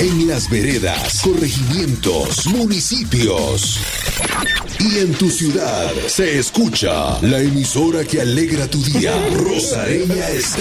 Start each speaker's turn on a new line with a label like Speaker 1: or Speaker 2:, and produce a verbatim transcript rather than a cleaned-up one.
Speaker 1: en las veredas, corregimientos, municipios y en tu ciudad se escucha la emisora que alegra tu día. Rosareña Estéreo.